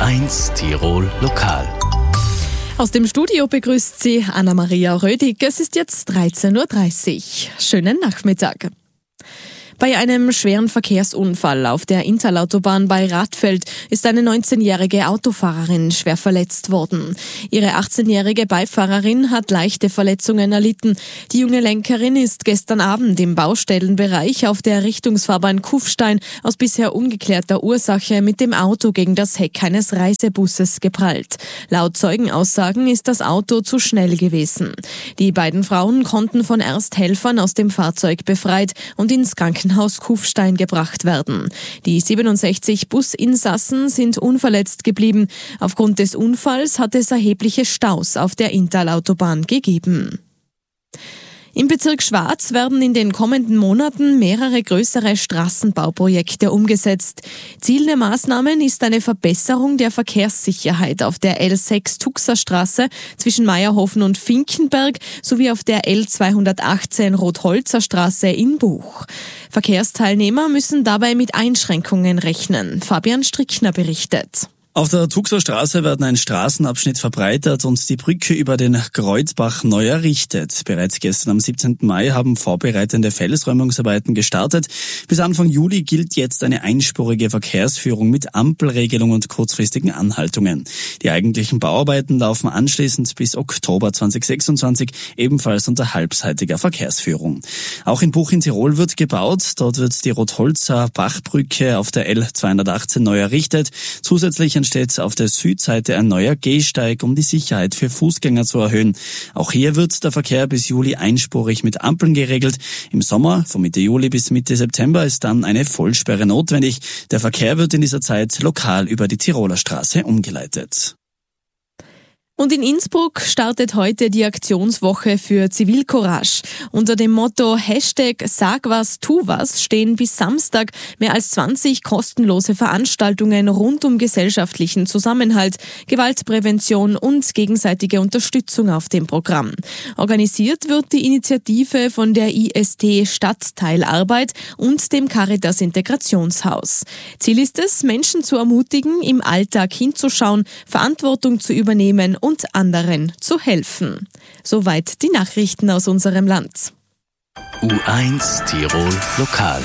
U1 Tirol Lokal. Aus dem Studio begrüßt Sie Anna-Maria Rödig. Es ist jetzt 13.30 Uhr. Schönen Nachmittag. Bei einem schweren Verkehrsunfall auf der Inntalautobahn bei Radfeld ist eine 19-jährige Autofahrerin schwer verletzt worden. Ihre 18-jährige Beifahrerin hat leichte Verletzungen erlitten. Die junge Lenkerin ist gestern Abend im Baustellenbereich auf der Richtungsfahrbahn Kufstein aus bisher ungeklärter Ursache mit dem Auto gegen das Heck eines Reisebusses geprallt. Laut Zeugenaussagen ist das Auto zu schnell gewesen. Die beiden Frauen konnten von Ersthelfern aus dem Fahrzeug befreit und ins Krankenhaus Kufstein gebracht werden. Die 67 Businsassen sind unverletzt geblieben. Aufgrund des Unfalls hat es erhebliche Staus auf der Inntalautobahn gegeben. Im Bezirk Schwarz werden in den kommenden Monaten mehrere größere Straßenbauprojekte umgesetzt. Ziel der Maßnahmen ist eine Verbesserung der Verkehrssicherheit auf der L6 Tuxerstraße zwischen Meierhofen und Finkenberg sowie auf der L218 Rotholzer Straße in Buch. Verkehrsteilnehmer müssen dabei mit Einschränkungen rechnen. Fabian Strickner berichtet. Auf der Tuxerstraße werden ein Straßenabschnitt verbreitert und die Brücke über den Kreuzbach neu errichtet. Bereits gestern am 17. Mai haben vorbereitende Felsräumungsarbeiten gestartet. Bis Anfang Juli gilt jetzt eine einspurige Verkehrsführung mit Ampelregelung und kurzfristigen Anhaltungen. Die eigentlichen Bauarbeiten laufen anschließend bis Oktober 2026, ebenfalls unter halbseitiger Verkehrsführung. Auch in Buch in Tirol wird gebaut. Dort wird die Rotholzer Bachbrücke auf der L218 neu errichtet. Zusätzlich entsteht auf der Südseite ein neuer Gehsteig, um die Sicherheit für Fußgänger zu erhöhen. Auch hier wird der Verkehr bis Juli einspurig mit Ampeln geregelt. Im Sommer, von Mitte Juli bis Mitte September, ist dann eine Vollsperre notwendig. Der Verkehr wird in dieser Zeit lokal über die Tiroler Straße umgeleitet. Und in Innsbruck startet heute die Aktionswoche für Zivilcourage. Unter dem Motto #Sag was, tu was stehen bis Samstag mehr als 20 kostenlose Veranstaltungen rund um gesellschaftlichen Zusammenhalt, Gewaltprävention und gegenseitige Unterstützung auf dem Programm. Organisiert wird die Initiative von der IST Stadtteilarbeit und dem Caritas Integrationshaus. Ziel ist es, Menschen zu ermutigen, im Alltag hinzuschauen, Verantwortung zu übernehmen und anderen zu helfen. Soweit die Nachrichten aus unserem Land. U1 Tirol Lokal.